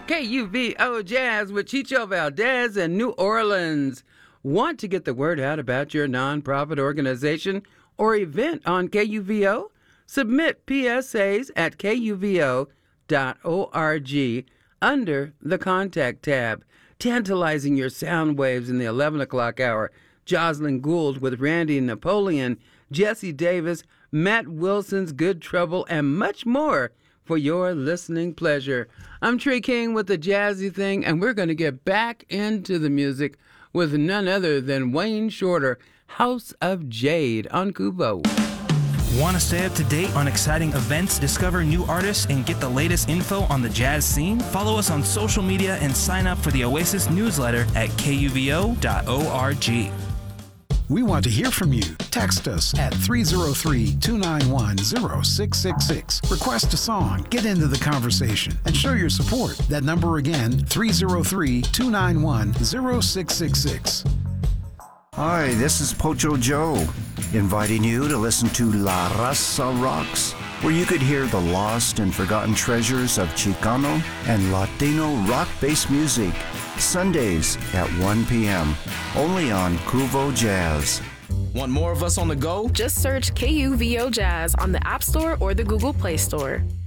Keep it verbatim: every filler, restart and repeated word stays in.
K U V O Jazz with Chicho Valdez in New Orleans. Want to get the word out about your nonprofit organization or event on K U V O? Submit P S As at K U V O dot org under the Contact tab. Tantalizing your sound waves in the eleven o'clock hour. Jocelyn Gould with Randy Napoleon, Jesse Davis, Matt Wilson's Good Trouble, and much more for your listening pleasure. I'm Trey King with the Jazzy Thing, and we're going to get back into the music with none other than Wayne Shorter, House of Jade on Kubo. Want to stay up to date on exciting events, discover new artists, and get the latest info on the jazz scene? Follow us on social media and sign up for the Oasis newsletter at K U V O dot org. We want to hear from you. Text us at three oh three, two nine one, oh six six six. Request a song, get into the conversation, and show your support. That number again, three oh three, two nine one, oh six six six. Hi, this is Pocho Joe, inviting you to listen to La Raza Rocks, where you could hear the lost and forgotten treasures of Chicano and Latino rock-based music, Sundays at one p.m., only on Kuvo Jazz. Want more of us on the go? Just search K U V O Jazz on the App Store or the Google Play Store.